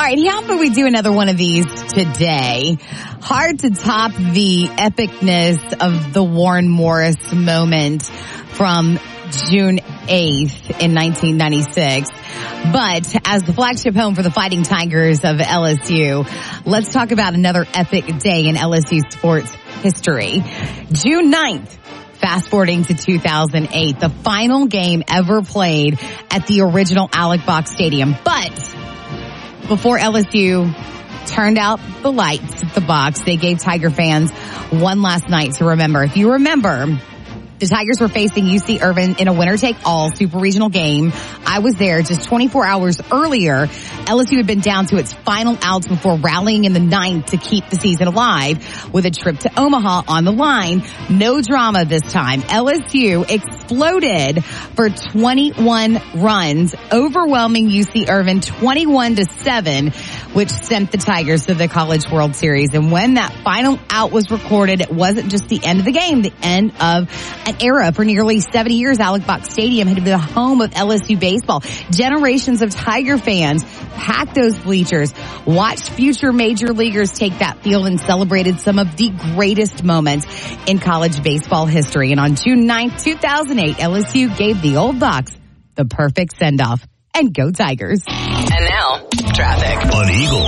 right, how about we do another one of these today? Hard to top the epicness of the Warren Morris moment from June 8th in 1996. But as the flagship home for the Fighting Tigers of LSU, let's talk about another epic day in LSU sports history. June 9th. Fast forwarding to 2008, the final game ever played at the original Alec Box Stadium. But before LSU turned out the lights at the box, they gave Tiger fans one last night to remember. If you remember, the Tigers were facing UC Irvine in a winner-take-all super regional game. I was there just 24 hours earlier. LSU had been down to its final outs before rallying in the ninth to keep the season alive with a trip to Omaha on the line. No drama this time. LSU exploded for 21 runs, overwhelming UC Irvine 21-7, which sent the Tigers to the College World Series. And when that final out was recorded, it wasn't just the end of the game, the end of an era. For nearly 70 years, Alec Box Stadium had been the home of LSU baseball. Generations of Tiger fans packed those bleachers, watched future major leaguers take that field, and celebrated some of the greatest moments in college baseball history. And on June 9th, 2008, LSU gave the old box the perfect send-off. And go Tigers. And now, traffic. On Eagle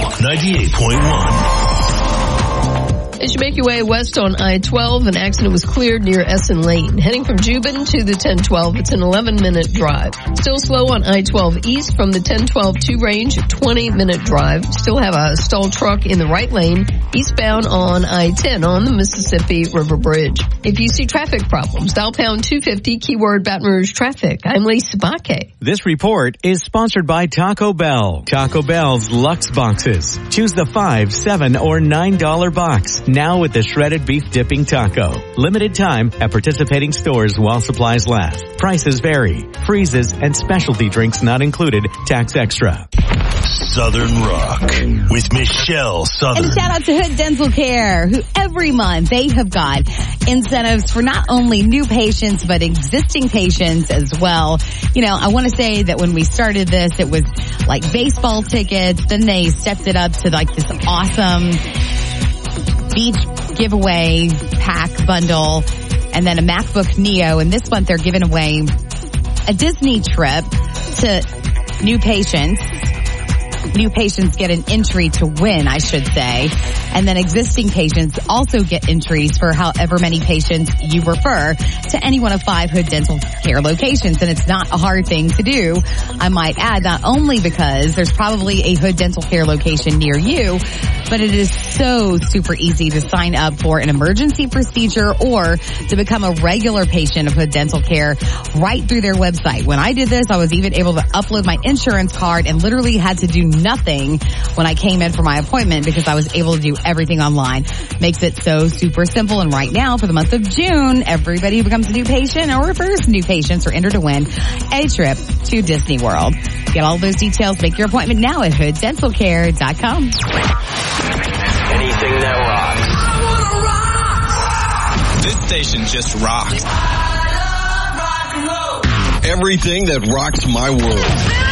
98.1. As you make your way west on I-12, an accident was cleared near Essen Lane. Heading from Jubin to the 1012, it's an 11-minute drive. Still slow on I-12 east from the 1012 range, 20-minute drive. Still have a stalled truck in the right lane, eastbound on I-10 on the Mississippi River Bridge. If you see traffic problems, dial pound 250, keyword Baton Rouge traffic. I'm Lisa Bakke. This report is sponsored by Taco Bell. Taco Bell's Luxe Boxes. Choose the $5, $7, or $9 box. Now with the shredded beef dipping taco. Limited time at participating stores while supplies last. Prices vary. Freezes and specialty drinks not included. Tax extra. Southern Rock with Michelle Southern. And shout out to Hood Dental Care, who every month they have got incentives for not only new patients, but existing patients as well. You know, I want to say that when we started this, it was like baseball tickets. Then they stepped it up to like this awesome beach giveaway pack bundle, and then a MacBook Neo. And this month they're giving away a Disney trip to new patients. New patients get an entry to win, I should say. And then existing patients also get entries for however many patients you refer to any one of 5 Hood Dental Care locations. And it's not a hard thing to do, I might add, not only because there's probably a Hood Dental Care location near you, but it is so super easy to sign up for an emergency procedure or to become a regular patient of Hood Dental Care right through their website. When I did this, I was even able to upload my insurance card and literally had to do nothing when I came in for my appointment because I was able to do everything online. Makes it so super simple. And right now, for the month of June, everybody who becomes a new patient or refers new patients are entered to win a trip to Disney World. Get all those details. Make your appointment now at hooddentalcare.com. Anything that rocks. I wanna rock! This station just rocks. Everything that rocks my world.